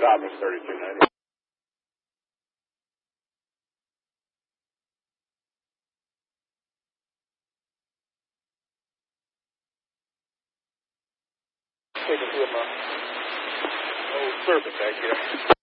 Southwest 3290. Taking to him, oh, service back here.